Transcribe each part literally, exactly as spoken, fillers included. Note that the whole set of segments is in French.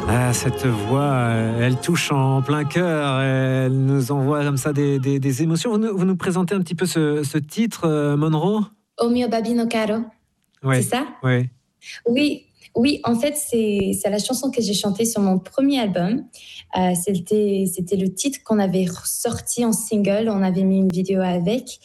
Ah, cette voix, elle touche en plein cœur, elle nous envoie comme ça des, des, des émotions. Vous nous, vous nous présentez un petit peu ce, ce titre, euh, Monroe ? O mio babino caro, ouais, c'est ça ? Oui. Oui, oui, en fait, c'est, c'est la chanson que j'ai chantée sur mon premier album. Euh, c'était, c'était le titre qu'on avait sorti en single, on avait mis une vidéo avec.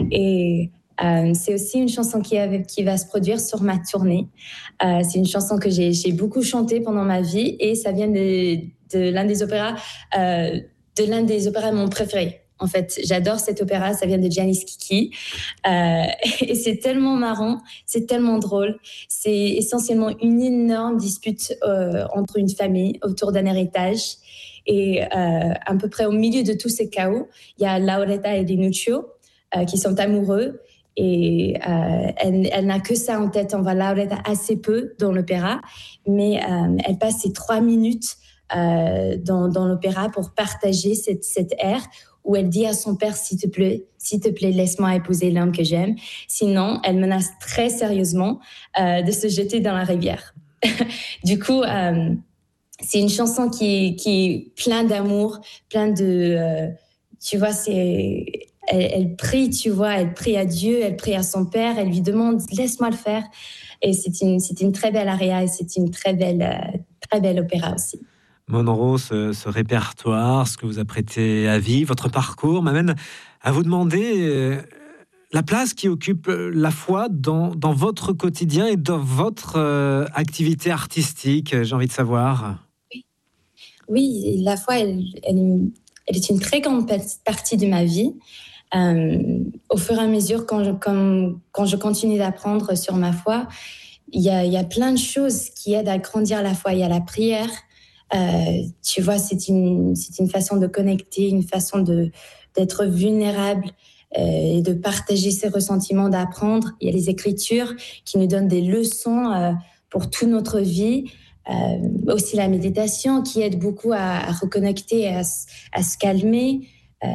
Et euh, c'est aussi une chanson qui, avait, qui va se produire sur ma tournée. Euh, c'est une chanson que j'ai, j'ai beaucoup chantée pendant ma vie et ça vient de, de l'un des opéras, euh, de l'un des opéras mon préféré. En fait, j'adore cet opéra, ça vient de Janis Kiki. Euh, et c'est tellement marrant, c'est tellement drôle. C'est essentiellement une énorme dispute euh, entre une famille autour d'un héritage. Et euh, à peu près au milieu de tout ce chaos, il y a Lauretta et Linuccio euh, qui sont amoureux. Et euh, elle, elle n'a que ça en tête. On voit Lauretta assez peu dans l'opéra, mais euh, elle passe ses trois minutes euh, dans, dans l'opéra pour partager cette, cette ère où elle dit à son père, s'il te plaît, s'il te plaît, laisse-moi épouser l'homme que j'aime. Sinon, elle menace très sérieusement euh, de se jeter dans la rivière. Du coup, euh, c'est une chanson qui est, qui est plein d'amour, plein de, euh, tu vois, c'est, elle, elle prie, tu vois, elle prie à Dieu, elle prie à son père, elle lui demande, laisse-moi le faire. Et c'est une, c'est une très belle aria et c'est une très belle, euh, très belle opéra aussi. Monroe, ce, ce répertoire, ce que vous apprêtez à vivre, votre parcours m'amène à vous demander euh, la place qui occupe la foi dans, dans votre quotidien et dans votre euh, activité artistique. J'ai envie de savoir. Oui, oui, la foi, elle, elle, elle est une très grande partie de ma vie. Euh, au fur et à mesure, quand je, quand, quand je continue d'apprendre sur ma foi, il y a, il y a plein de choses qui aident à grandir la foi. Il y a la prière. Euh, tu vois, c'est une, c'est une façon de connecter, une façon de, d'être vulnérable euh, et de partager ses ressentiments, d'apprendre. Il y a les Écritures qui nous donnent des leçons euh, pour toute notre vie. Euh, aussi la méditation qui aide beaucoup à, à reconnecter, à, à se calmer. Euh,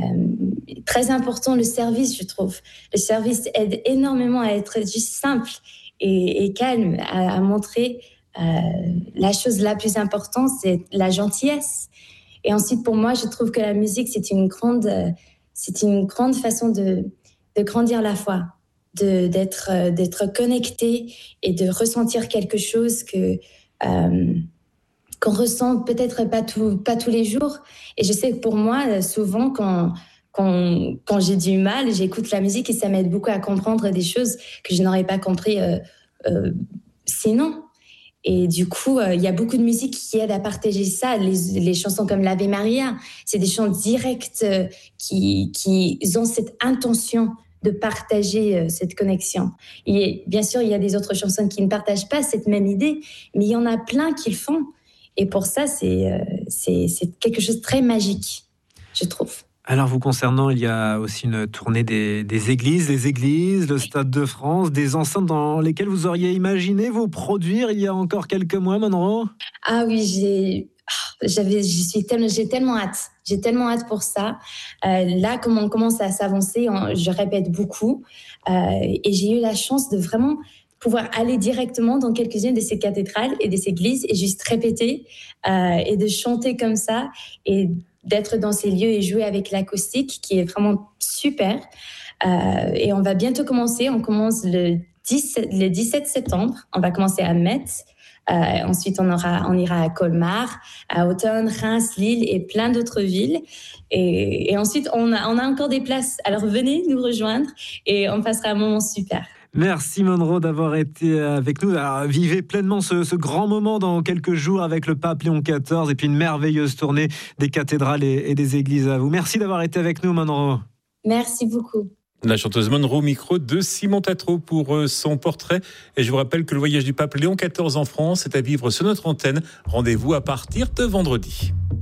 très important, le service, je trouve. Le service aide énormément à être juste simple et, et calme, à, à montrer Euh, la chose la plus importante, c'est la gentillesse. Et ensuite, pour moi, je trouve que la musique, c'est une grande, euh, c'est une grande façon de, de grandir la foi, de, d'être, euh, d'être connecté et de ressentir quelque chose que, euh, qu'on ressent peut-être pas, tout, pas tous les jours. Et je sais que pour moi, souvent, quand, quand, quand j'ai du mal, j'écoute la musique et ça m'aide beaucoup à comprendre des choses que je n'aurais pas compris euh, euh, sinon. Et du coup, il euh, y a beaucoup de musique qui aide à partager ça. Les, les chansons comme l'Ave Maria, c'est des chants directs euh, qui, qui ont cette intention de partager euh, cette connexion. Et bien sûr, il y a des autres chansons qui ne partagent pas cette même idée, mais il y en a plein qui le font. Et pour ça, c'est, euh, c'est, c'est quelque chose de très magique, je trouve. Alors, vous concernant, il y a aussi une tournée des, des églises, les églises, le Stade de France, des enceintes dans lesquelles vous auriez imaginé vous produire il y a encore quelques mois, Monroe ? Ah oui, j'ai, j'avais, j'y suis tellement, j'ai tellement hâte. J'ai tellement hâte pour ça. Euh, là, comme on commence à s'avancer, on, je répète beaucoup. Euh, et j'ai eu la chance de vraiment pouvoir aller directement dans quelques-unes de ces cathédrales et de ces églises et juste répéter euh, et de chanter comme ça et d'être dans ces lieux et jouer avec l'acoustique qui est vraiment super. Euh, et on va bientôt commencer. On commence le, dix-sept, le dix-sept septembre. On va commencer à Metz. Euh, ensuite, on, aura, on ira à Colmar, à Autun, Reims, Lille et plein d'autres villes. Et, et ensuite, on a, on a encore des places. Alors, venez nous rejoindre et on passera un moment super. Merci Monroe d'avoir été avec nous. Alors, vivez pleinement ce, ce grand moment dans quelques jours avec le pape Léon quatorze et puis une merveilleuse tournée des cathédrales et, et des églises à vous. Merci d'avoir été avec nous, Monroe. Merci beaucoup. La chanteuse Monroe, micro de Simon Tatro pour son portrait. Et je vous rappelle que le voyage du pape Léon quatorze en France est à vivre sur notre antenne. Rendez-vous à partir de vendredi.